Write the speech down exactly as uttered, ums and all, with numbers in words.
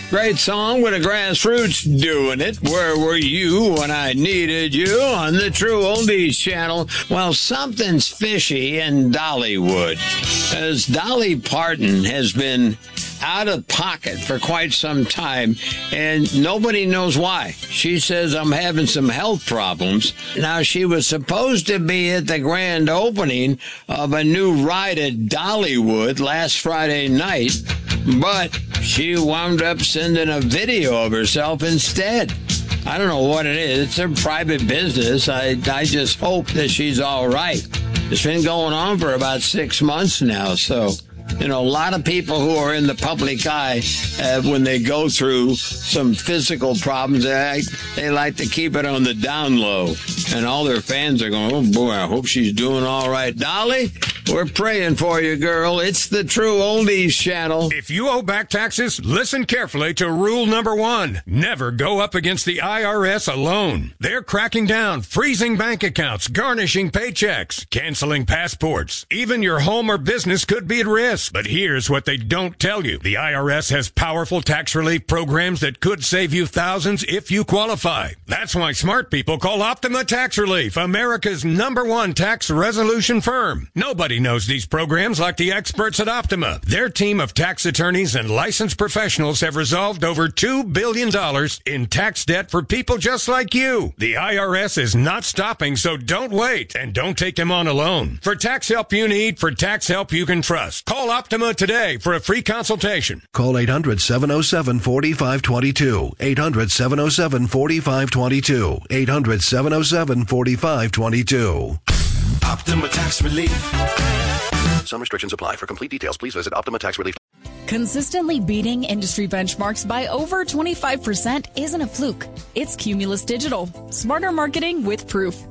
Great song with the Grassroots doing it. Where were you when I needed you on the True Oldies channel? Well, something's fishy in Dollywood, as Dolly Parton has been out of pocket for quite some time, and nobody knows why. She says, I'm having some health problems. Now, she was supposed to be at the grand opening of a new ride at Dollywood last Friday night, but she wound up sending a video of herself instead. I don't know what it is. It's her private business. I, I just hope that she's all right. It's been going on for about six months now, so... You know, a lot of people who are in the public eye, uh, when they go through some physical problems, they, they like to keep it on the down low. And all their fans are going, oh, boy, I hope she's doing all right. Dolly, we're praying for you, girl. It's the True Oldies channel. If you owe back taxes, listen carefully to rule number one. Never go up against the I R S alone. They're cracking down, freezing bank accounts, garnishing paychecks, canceling passports. Even your home or business could be at risk. But here's what they don't tell you. The I R S has powerful tax relief programs that could save you thousands if you qualify. That's why smart people call Optima Tax Relief, America's number one tax resolution firm. Nobody knows these programs like the experts at Optima. Their team of tax attorneys and licensed professionals have resolved over two billion dollars in tax debt for people just like you. The I R S is not stopping, so don't wait, and don't take them on alone. For tax help you need, for tax help you can trust, call Optima today for a free consultation. Call eight hundred, seven oh seven, four five two two. eight hundred, seven oh seven, four five two two. eight hundred, seven oh seven, four five two two. Optima Tax Relief. Some restrictions apply. For complete details, please visit Optima Tax Relief. Consistently beating industry benchmarks by over twenty-five percent isn't a fluke. It's Cumulus Digital. Smarter marketing with proof.